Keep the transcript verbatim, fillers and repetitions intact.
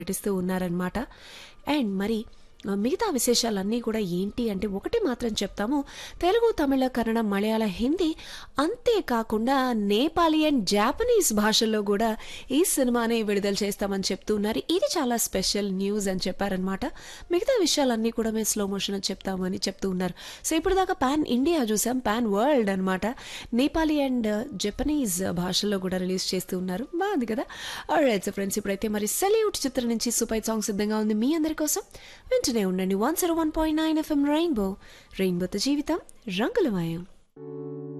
నటిస్తూ ఉన్నారనమాట. అండ్ మరి ఆహ్, మిగతా విశేషాలన్నీ కూడా ఏంటి అంటే ఒకటి మాత్రం చెప్తాము. తెలుగు, తమిళ, కన్నడ, మలయాళ, హిందీ అంతే కాకుండా నేపాలీ అండ్ జాపనీస్ భాషల్లో గూడా ఈ సినిమాని విడుదల చేస్తామని చెప్తూ ఉన్నారు. ఇది చాలా స్పెషల్ న్యూస్ అని చెప్పారనమాట. మిగతా విషయాలన్నీ కూడా మేము స్లో మోషన్ అని చెప్తాము అని చెప్తూ ఉన్నారు. సో ఇప్పటిదాకా పాన్ ఇండియా చూసాం, పాన్ వరల్డ్ అనమాట. నేపాలీ అండ్ జపనీస్ భాషల్లో కూడా రిలీజ్ చేస్తూ ఉన్నారు. బాగుంది కదా. ఆల్రైట్ సో ఫ్రెండ్స్, ఇప్పుడైతే మరి సెల్యూట్ చిత్రం నుంచి సూపర్ సాంగ్ సిద్ధంగా ఉంది మీ అందరి కోసం. వింటూనే ఉండండి one zero one point nine FM rainbow. రెయిన్బోతో జీవితం రంగులమయం.